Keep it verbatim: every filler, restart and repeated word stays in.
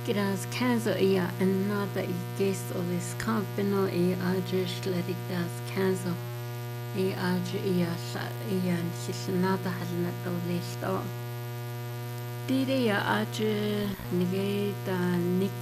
Gras cancer ia another case of this company e arge sleridas cancer e arge ia ia sisnada halna to listo. Dire ia arge nigeta nik